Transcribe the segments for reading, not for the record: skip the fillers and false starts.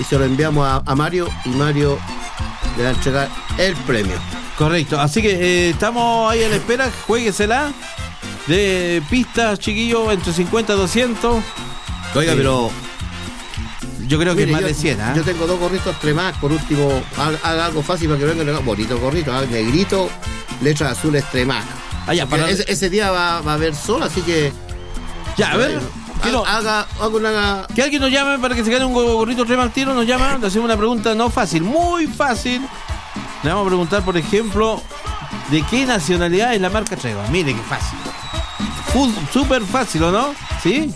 y se lo enviamos a Mario, y Mario le va a entregar el premio. Correcto, así que estamos ahí a la espera, juéguesela de pistas, chiquillos, entre 50 y 200. Oiga, pero yo creo que mire, es más de 100, ¿eh? Yo tengo 2 gorritos Tremac. Por último, haga algo fácil para que vengan. Bonito gorrito, negrito, letras azules Tremac. Ya, para... ese día va a haber sol, así que ya, a ver, que alguien nos llame para que se gane un gorrito Tremac al tiro. Nos llama, le hacemos una pregunta no fácil, muy fácil. Le vamos a preguntar, por ejemplo, ¿de qué nacionalidad es la marca Tremac? Mire qué fácil. Súper fácil, ¿o no? ¿Sí?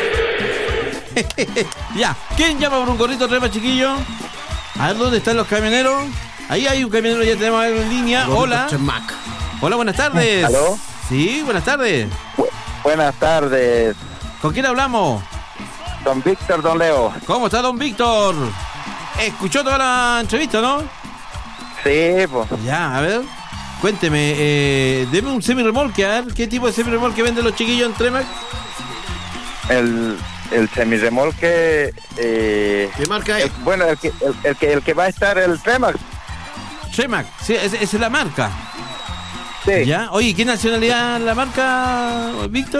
Ya, ¿quién llama por un gorrito Tremac, chiquillo? A ver, ¿dónde están los camioneros? Ahí hay un camionero, ya tenemos en línea. gorrito Hola. Tremac. Hola, buenas tardes. ¿Aló? Sí, buenas tardes. Buenas tardes. ¿Con quién hablamos? Don Víctor, don Leo. ¿Cómo está, don Víctor? ¿Escuchó toda la entrevista, no? Sí, pues. Ya, a ver. Cuénteme, deme un semirremolque, a ver, ¿qué tipo de semirremolque venden los chiquillos en Tremac? El semirremolque. ¿Qué marca es? Bueno, el que va a estar el Tremac. Tremac, sí, esa es la marca. Sí. Ya, oye, ¿qué nacionalidad la marca, Víctor?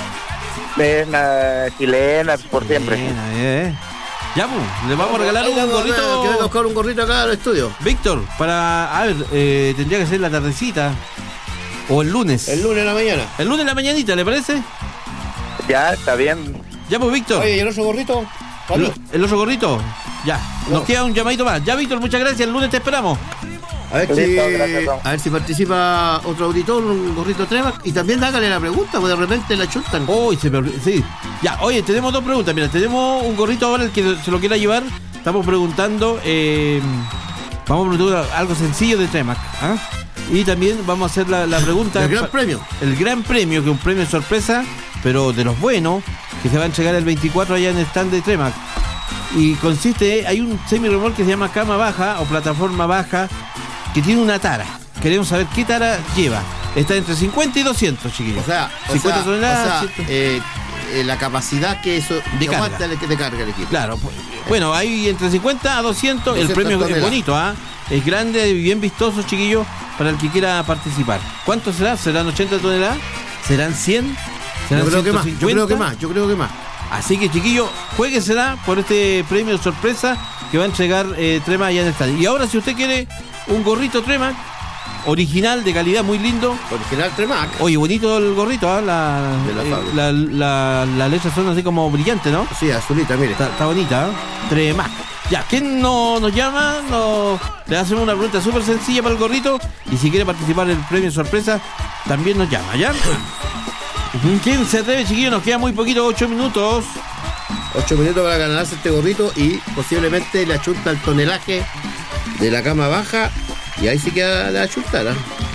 Es una chilena, por siempre. Chilena, Ya, pues, le vamos a regalar un gorrito. Que venga a buscar un gorrito acá al estudio. Víctor, para, a ver, tendría que ser la tardecita o el lunes. El lunes en la mañana. El lunes en la mañanita, ¿le parece? Ya, está bien. Ya, pues, Víctor. Oye, ¿y el otro gorrito? ¿El otro gorrito? Ya, No. nos queda un llamadito más. Ya, Víctor, muchas gracias, el lunes te esperamos. A ver, Listo, gracias, don. a ver si participa otro auditor, un gorrito Tremac. Y también hágale la pregunta, porque de repente la chutan. Uy, se me olvidó. Sí. Ya, oye, tenemos 2 preguntas. Mira, tenemos un gorrito ahora, el que se lo quiera llevar. Estamos preguntando, vamos a preguntar algo sencillo de Tremac. ¿Ah? Y también vamos a hacer la pregunta. El gran premio. El gran premio, que es un premio sorpresa, pero de los buenos, que se va a entregar el 24 allá en el stand de Tremac. Y consiste, hay un semirremolque que se llama cama baja o plataforma baja, que tiene una tara. Queremos saber qué tara lleva. Está entre 50 y 200, chiquillos. O sea, 50 toneladas. la capacidad que eso De carga. aguanta de carga el equipo. Claro, bueno, hay entre 50 a 200. El 200 premio toneladas. es bonito, ¿ah? Es grande, bien vistoso, chiquillos, para el que quiera participar. ¿Cuánto será? ¿Serán 80 toneladas? ¿Serán 100? ¿Serán Yo creo que más, 150? yo creo que más. Así que, chiquillos, juéguesela por este premio sorpresa que va a entregar Tremac allá en el estadio. Y ahora, si usted quiere un gorrito Tremac original, de calidad, muy lindo. Original Tremac. Oye, bonito el gorrito, ¿ah? De la Las letras son así como brillantes, ¿no? Sí, azulita, mire. Está bonita, ¿eh? Tremac. Ya, ¿quién nos llama? Le hacemos una pregunta súper sencilla para el gorrito. Y si quiere participar en el premio sorpresa, también nos llama, ¿ya? ¿Quién se atreve, chiquillos? Nos queda muy poquito, 8 minutos. 8 minutos para ganarse este gorrito y posiblemente le achunta el tonelaje de la cama baja. Y ahí sí queda la achuntada.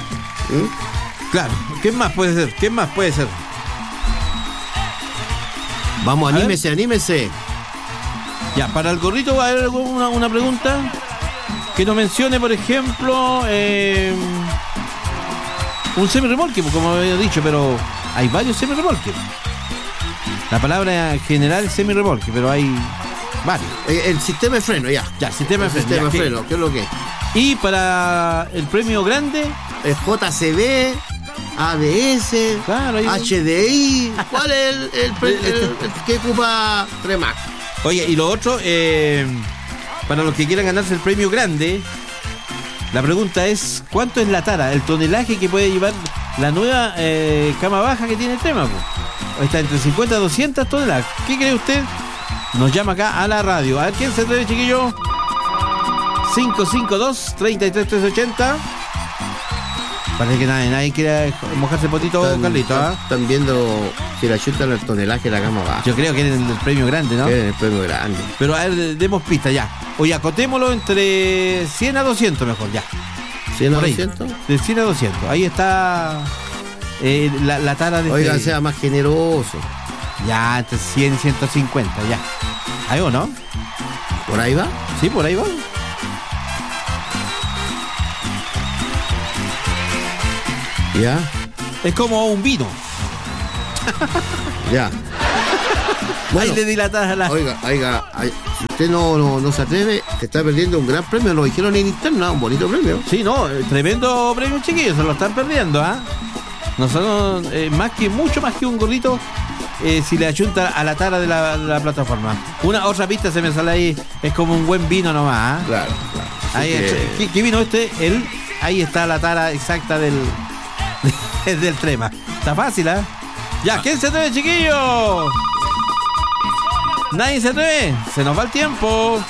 Claro, ¿qué más puede ser? ¿Qué más puede ser? Vamos, A ver. anímese. Ya, para el gorrito va a haber una pregunta que nos mencione, por ejemplo, un semirremolque, como había dicho, pero hay varios semirremolques. La palabra general es semirremolque, pero hay varios. El sistema de freno, ya. Ya, sistema de freno. Sistema Ya, de freno, ¿qué es lo que es? Y para el premio grande, El JCB, ABS, Claro, ahí- HDI. ¿Cuál es el que ocupa Tremac? oye, y lo otro, para los que quieran ganarse el premio grande, la pregunta es, ¿cuánto es la tara? El tonelaje que puede llevar la nueva cama baja que tiene el tema. Está entre 50 y 200 toneladas. ¿Qué cree usted? Nos llama acá a la radio. A ver, ¿quién se atreve, chiquillo? 552-33380. Parece que nadie quiere mojarse el potito, Carlito, ¿ah? Están viendo si le achuntan el tonelaje de la cama baja. Yo creo que es el premio grande, ¿no? Que es el premio grande. Pero a ver, demos pista ya. Oye, acotémoslo entre 100 a 200 mejor, ya. ¿100 a Por ahí. 200? De 100 a 200. Ahí está la tara de... Oiga, sea más generoso. Ya, entre 100 y 150, ya. ¿Ahí o no? ¿Por ahí va? Sí, por ahí va. Ya, Es como un vino. ya. Bueno. Ahí le dilatadas a la... Oiga, si usted no se atreve, se está perdiendo un gran premio. Lo dijeron en interna, un bonito premio. Sí, no, tremendo premio, chiquillos, se lo están perdiendo, ¿ah? Nosotros, mucho más que un gorrito, si le achunta a la tara de la plataforma. Una otra pista se me sale ahí, es como un buen vino nomás, ¿ah? Claro. Ahí, ¿qué vino este? Ahí está la tara exacta del Trema. Está fácil, ¿ah? Ya, ¿quién se atreve, chiquillo? Nadie se atreve. Se nos va el tiempo.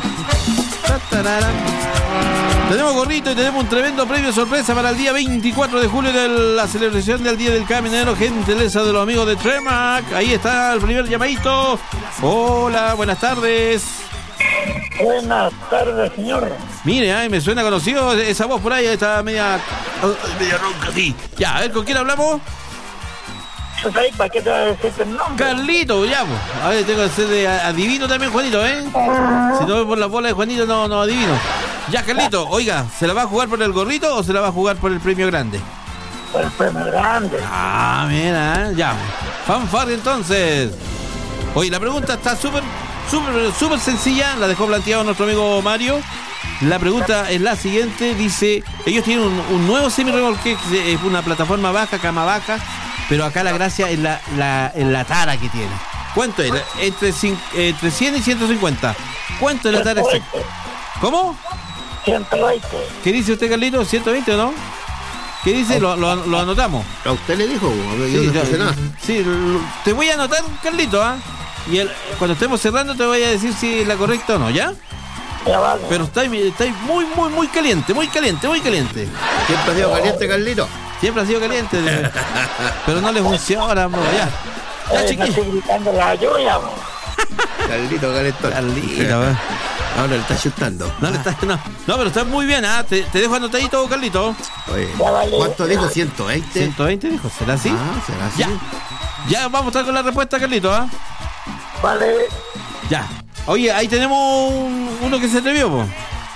Tenemos gorrito y tenemos un tremendo premio sorpresa para el día 24 de julio de la celebración del Día del Caminero, gentileza de los amigos de Tremac. Ahí está el primer llamadito. Hola, buenas tardes. Buenas tardes, señor. Mire, me suena conocido esa voz por ahí, está media ronca, sí. Ya, a ver, ¿con quién hablamos? Pues ahí, ¿para qué te va a decir el nombre? Carlito, ya, pues. A ver, tengo que ser de adivino también, Juanito, ¿eh? Si no voy por la bola de Juanito, no adivino. Ya, Carlito, oiga, ¿se la va a jugar por el gorrito o se la va a jugar por el premio grande? Por el premio grande. Ah, mira, ya. Fanfarria entonces. Oye, la pregunta está súper sencilla, la dejó planteado nuestro amigo Mario. La pregunta es la siguiente, dice, ellos tienen un nuevo semi-remolque, es una plataforma baja, cama baja, pero acá la gracia es la tara que tiene. ¿Cuánto es? Entre 100 y 150. ¿Cuánto es la tara exacta? ¿Cómo? 120. ¿Qué dice usted, Carlito? ¿120 o no? ¿Qué dice? Lo anotamos. ¿A usted le dijo? Yo no escuché nada. Sí, te voy a anotar, Carlito, ¿ah? Y cuando estemos cerrando te voy a decir si es la correcta o no, ¿ya? Ya vale. Pero estáis muy caliente, muy caliente. ¿Siempre ha sido caliente, Carlito? Siempre ha sido caliente, pero no le funciona, amor, ya. Ya, No chiquillo. estoy gritando la lluvia, bro. Carlito, calentón. Carlito, ¿eh? Ahora le está chutando. No, pero está muy bien, ¿ah? Te dejo anotadito, Carlito. Oye, Ya vale. ¿cuánto dijo? 120. 120 dijo, ¿será así? Ah, será así. Ya vamos a estar con la respuesta, Carlito, ¿ah? Vale. Ya. Oye, ahí tenemos uno que se atrevió, po.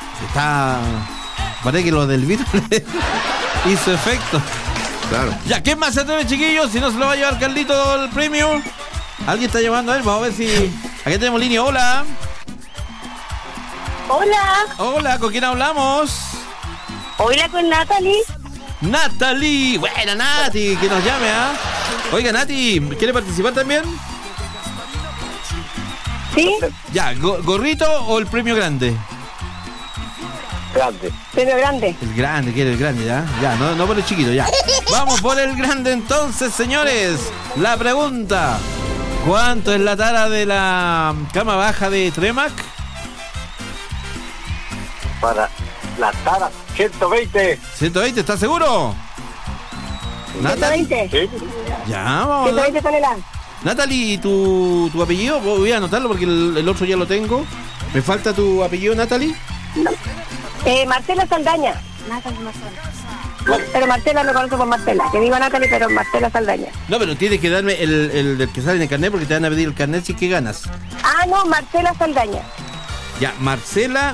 Parece que lo del virus hizo efecto. Claro. Ya, ¿quién más se atreve, chiquillos? Si no se lo va a llevar Carlito el premio. Alguien está llamando a él, vamos a ver si... Aquí tenemos línea, hola. Hola, ¿con quién hablamos? Hola, con Natalie. Natalie, buena Nati, que nos llame, ¿ah? Oiga, Nati, ¿quiere participar también? ¿Sí? Ya, ¿gorrito o el premio grande? Grande. Premio grande. El grande, quiere el grande, ¿ya? Ya, no por el chiquito, ya. Vamos por el grande entonces, señores. La pregunta: ¿cuánto es la tara de la cama baja de Tremac? Para la tara, 120. 120, ¿estás seguro? Natalie. 120. Sí. Ya, vamos. 120 toneladas. Natalie, ¿tu apellido? Voy a anotarlo porque el otro ya lo tengo. ¿Me falta tu apellido, Natalie? Marcela Saldaña. Pero Marcela me conoce por Marcela. Que digo Natalie, pero Marcela Saldaña. No, pero tienes que darme el del que sale en el carnet porque te van a pedir el carnet si es que ganas. Ah, no, Marcela Saldaña. Ya, Marcela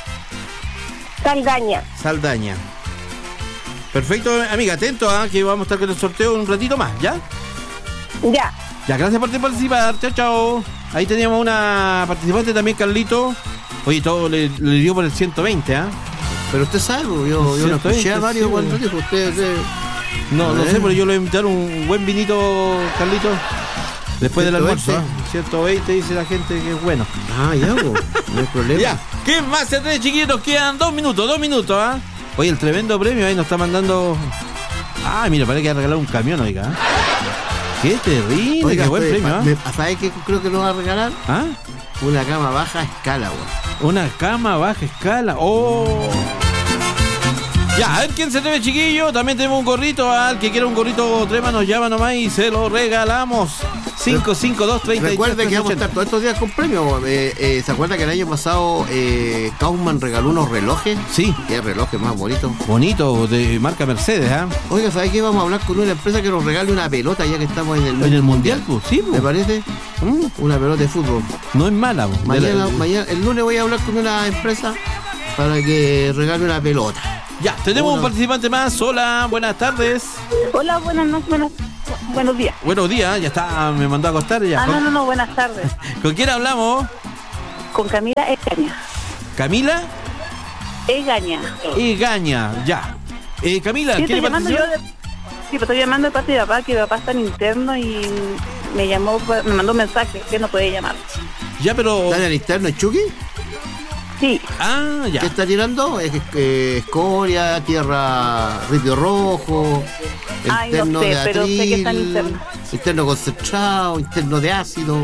Saldaña. Perfecto, amiga, atento que vamos a estar con el sorteo un ratito más, ¿ya? Ya. Ya, gracias por participar. Chao. Ahí teníamos una participante también, Carlito. Oye, todo le dio por el 120, ¿ah? Pero usted sabe, yo lo escuché a Mario sí, cuando dijo usted. No sé, pero yo le voy a invitar un buen vinito, Carlito. Después del 120. almuerzo, 120 dice la gente que es bueno. Ah, ya, no hay problema. Ya, ¿qué más se atreve, chiquitos? Quedan 2 minutos, ¿ah? Oye, el tremendo premio ahí nos está mandando. Ah, mira, parece que ha regalado un camión, oiga. Qué terrible, Oiga, qué buen premio, ¿ah? ¿Sabes qué creo que nos va a regalar? ¿Ah? Una cama baja a escala, güey. Una cama baja escala. ¡Oh! Ya, a ver quién se atreve, chiquillo. También tenemos un gorrito. Al que quiera un gorrito Trema nos llama nomás y se lo regalamos. 552-33. Recuerde que vamos a estar todos estos días con premios. ¿Se acuerda que el año pasado Kaufman regaló unos relojes? Sí. Qué relojes más bonitos. Bonito, de marca Mercedes, ¿ah? Oiga, ¿sabes qué? Vamos a hablar con una empresa que nos regale una pelota ya que estamos en el mundial, pues. Sí, ¿Me parece? Una pelota de fútbol. No es mala, pues. Mañana, el lunes voy a hablar con una empresa para que regale una pelota. Ya, tenemos un participante más. Hola, buenas tardes. Hola, buenas noches. buenos días. Buenos días, ya está, me mandó a acostar ya. Ah, no, buenas tardes. ¿Con quién hablamos? Con Camila Egaña. ¿Camila? Egaña. Egaña, ya. Camila, Sí, ¿quiere estoy llamando participar? Sí, pero estoy llamando de parte de mi papá, que mi papá está en interno y me mandó un mensaje que no puede llamar. Ya, pero... ¿Está en el interno el Chucky? Sí. Ah, ya. ¿Qué está tirando? Escoria, tierra, ripio rojo, Ay, no interno sé, de pero sé que está en atril, interno. interno concentrado, interno de ácido.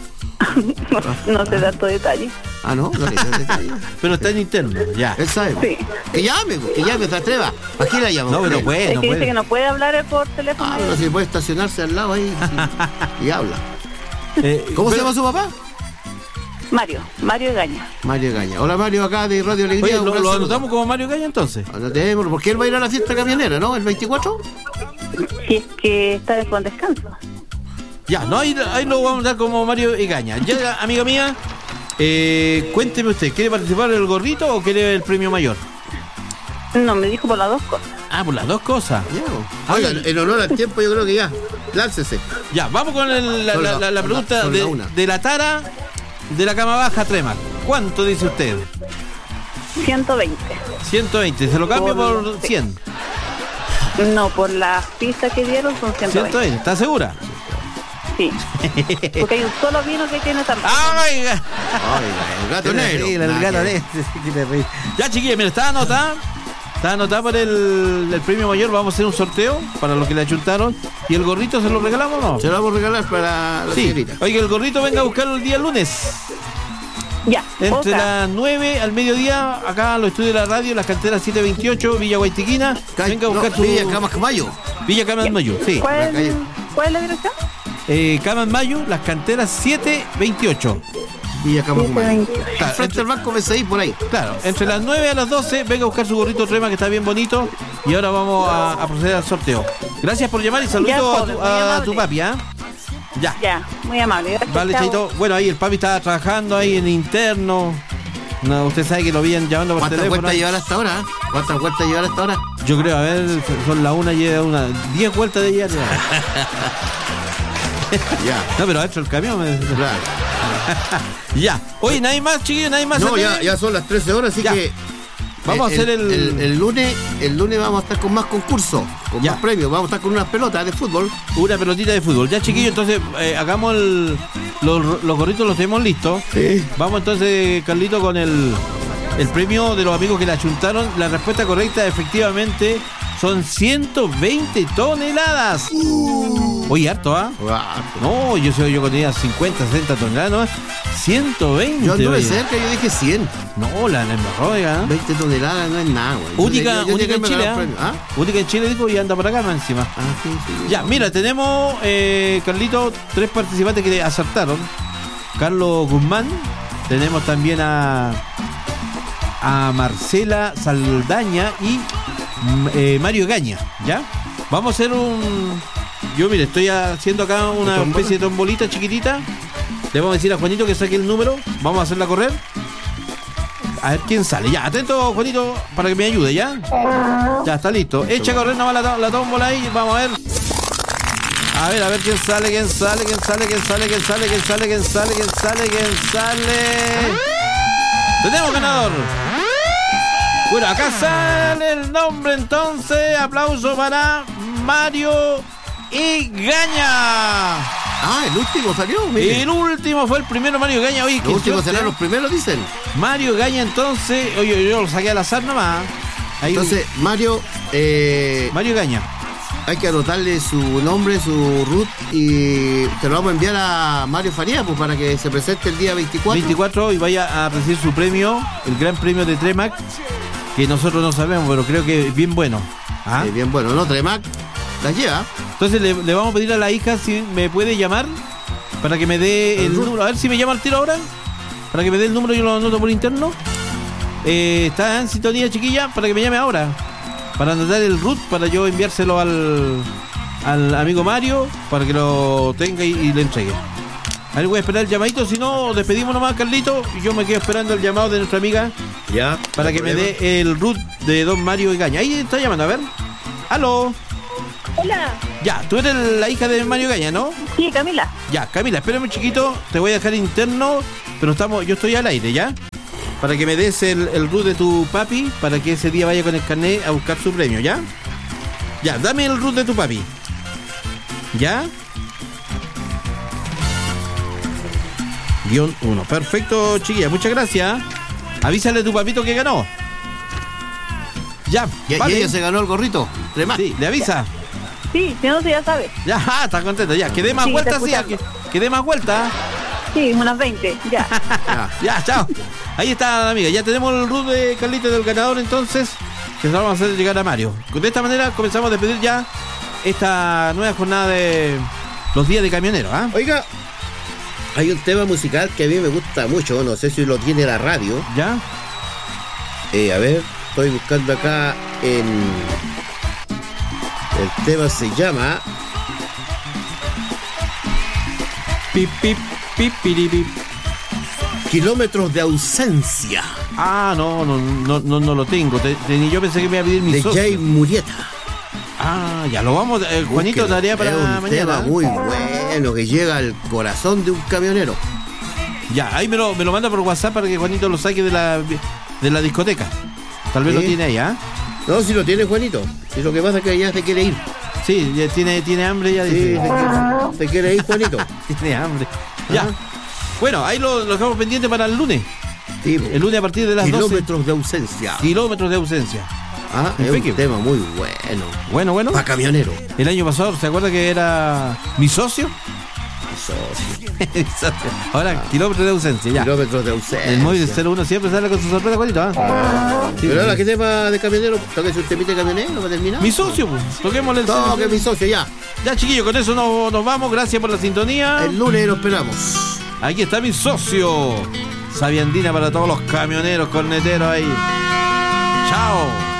No sé tanto detalle. Ah, no, no tiene detalle. Pero está en interno, ya. Él sabe. Sí. Que llame, se atreva. ¿Para qué la llama? No, pero Es puede, que no dice puede. que no puede hablar por teléfono. Ah, pero si puede estacionarse al lado ahí y habla. ¿Cómo se llama su papá? Mario Egaña. Mario Gaña. Hola Mario, acá de Radio Alegría. Oye, un ¿lo gran saludo. anotamos como Mario Caña entonces? Anotémoslo, porque él va a ir a la fiesta camionera, ¿no? ¿El 24? Si es que está con descanso. Ya, no, ahí lo vamos a dar como Mario Egaña. Ya, amiga mía, cuénteme usted, ¿quiere participar en el gorrito o quiere el premio mayor? No, me dijo por las dos cosas. Ah, por las dos cosas. Oiga, en honor al tiempo yo creo que ya. Láncese. Ya, vamos con la pregunta son la una. de la tara de la cama baja Tremac. ¿Cuánto dice usted? 120. 120, se lo cambio por Sí. 100. No, por las pistas que dieron son 120. 120, ¿está segura? Sí. Porque hay un solo vino que tiene esa. ¡Ay! Oiga, el gato negro. El Nada gato que- negro. Sí, que le reí. Ya, chiquillos, mira, está anotada. Está anotada por el premio mayor. Vamos a hacer un sorteo para los que le achuntaron. ¿Y el gorrito se lo regalamos o no? Se lo vamos a regalar para la Sí. señorita. Oiga, el gorrito venga a buscarlo el día lunes. Ya. Entre otra. las 9 al mediodía, acá en los estudios de la radio, las canteras 728, Villa Guaytiquina. Venga a buscar no, su. Villa Camasmayo. Villa Cama en Mayo, sí. la calle. ¿Cuál es la dirección? Cama en Mayo, las canteras 728. Villa Camasmayo. Claro, Frente al banco BCI, por ahí. Claro, entre las 9 a las 12, venga a buscar su gorrito Trema, que está bien bonito. Y ahora vamos a proceder al sorteo. Gracias por llamar y saludos pobre, muy a amable. tu papi, ¿ah? Ya. Ya, muy amable. Gracias, Vale, chao. Chaito. Bueno, ahí el papi estaba trabajando ahí en interno. No, usted sabe que lo habían llamando por ¿Cuántas teléfono. vueltas llevar hasta ahora? ¿Cuántas vueltas llevar hasta ahora? Yo creo, a ver, son las 1, lleva una 10 vueltas de ella. Ya. No, pero adentro el camión. Claro. Ya. Oye, nadie más, chiquillos, nadie más. No, ¿se ya, tiene? ya son las 13 horas, así Ya. que Vamos a hacer el lunes vamos a estar con más concursos, con Ya. más premios. Vamos a estar con unas pelotas de fútbol. Una pelotita de fútbol. Ya, chiquillos, entonces hagamos los gorritos, los tenemos listos. Sí. Vamos entonces, Carlito, con el premio de los amigos que le achuntaron. La respuesta correcta, efectivamente, son 120 toneladas. Oye, harto, ¿ah? No, yo tenía 50, 60 toneladas nomás. 120. Yo anduve oye. cerca, yo dije 100. No, la embarró, oiga. 20 toneladas no es nada, güey. Única, Yo única llegué en a Chile, regalar ¿ah? premios. ¿Ah? Única en Chile, digo, y anda por acá más encima. Ah, sí, sí. Ya, mira, tenemos, Carlito, 3 participantes que acertaron. Carlos Guzmán, tenemos también a Marcela Saldaña y Mario Gaña, ¿ya? Vamos a hacer yo, mire, estoy haciendo acá una ¿Tombola? especie de tombolita chiquitita. Le vamos a decir a Juanito que saque el número. Vamos a hacerla correr. A ver quién sale. Ya, atento, Juanito, para que me ayude, ¿ya? Ya, está listo. Echa a correr nomás la tómbola ahí. Vamos a ver. A ver quién sale, quién sale. Tenemos ganador. Bueno, acá sale el nombre entonces. Aplauso para Mario Egaña. Ah, el último salió, mire. El último fue el primero, Mario Egaña. Oye, Los últimos serán los primeros, dicen. Mario Egaña entonces. Oye, yo lo saqué al azar nomás. Ahí, Entonces, Mario, Mario Egaña. hay que anotarle su nombre, su root y te lo vamos a enviar a Mario Faría, pues, para que se presente el día 24. 24 y vaya a recibir su premio, el gran premio de Tremac, que nosotros no sabemos, pero creo que es bien bueno. ¿Ah? Bien bueno, ¿no? Tremac las lleva. Entonces le vamos a pedir a la hija si me puede llamar para que me dé el número. A ver si me llama al tiro ahora. Para que me dé el número, yo lo anoto por interno. Está en sintonía, chiquilla, para que me llame ahora. Para anotar el root, para yo enviárselo al amigo Mario, para que lo tenga y le entregue. A ver, voy a esperar el llamadito, si no, despedimos nomás, Carlito, y yo me quedo esperando el llamado de nuestra amiga Ya. para que me dé el root de don Mario Egaña. Ahí está llamando, a ver. ¡Aló! Hola. Ya, tú eres la hija de Mario Gaña, ¿no? Sí, Camila. Ya, Camila, espérame chiquito, te voy a dejar interno, pero yo estoy al aire, ¿ya? Para que me des el root de tu papi, para que ese día vaya con el carnet a buscar su premio, ¿ya? Ya, dame el root de tu papi. ¿Ya? _1. Perfecto, chiquilla, muchas gracias. Avísale a tu papito que ganó. Ya, Y vale. ella se ganó el gorrito. Crema. Sí, le avisa. Sí, si no, si ya sabes. Ya, está contento, ya. Que dé más Sí, vueltas, está sí, escuchando. que dé más vueltas. Sí, unas 20, ya. Ya, chao. Ahí está, amiga. Ya tenemos el root de Carlita del ganador, entonces, que se lo vamos a hacer llegar a Mario. De esta manera comenzamos a despedir ya esta nueva jornada de los días de camioneros, ¿ah? Oiga, hay un tema musical que a mí me gusta mucho, no sé si lo tiene la radio. ¿Ya? A ver, estoy buscando acá en... El tema se llama... Pip, pip, pip, piripip. Kilómetros de ausencia, No lo tengo. Ni yo pensé que me iba a pedir mi de socio. Jay Murieta. Ya lo vamos. Juanito, Búsquelo, tarea para es un mañana. tema muy bueno que llega al corazón de un camionero. Ya, ahí me lo manda por WhatsApp para que Juanito lo saque de la discoteca. Tal vez Sí. lo tiene ahí, ¿ah? No, si lo tiene Juanito. Si lo que pasa es que ya se quiere ir. Sí, ya tiene hambre, ya Sí, dice. se quiere ir Juanito. Tiene hambre. Ya. Bueno, ahí lo dejamos pendiente para el lunes. Sí, El lunes a partir de las 12. kilómetros de ausencia. Kilómetros de ausencia. Es Impecable. un tema muy bueno. Bueno. Para camionero. El año pasado, ¿se acuerda que era mi socio? Mi socio. Ahora, kilómetros de ausencia, ya. Kilómetros de ausencia. El móvil 01 siempre sale con su sorpresa, Juanito, ¿ah? Sí. Pero ahora, ¿qué tema de camionero? ¿Toque un temita de camionero para terminar? Mi socio, pues. Toquémosle el Toque mi socio, ya. Ya, chiquillos, con eso nos vamos. Gracias por la sintonía. El lunes nos esperamos. Aquí está mi socio. Sabiandina para todos los camioneros, corneteros ahí. Chao.